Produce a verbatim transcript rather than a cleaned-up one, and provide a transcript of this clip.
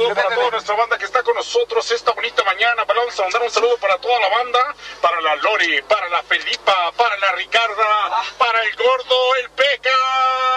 saludo para toda nuestra banda que está con nosotros esta bonita mañana. Vamos a mandar un saludo para toda la banda, para la Lori, para la Felipa, para la Ricarda, para el Gordo, el Peca.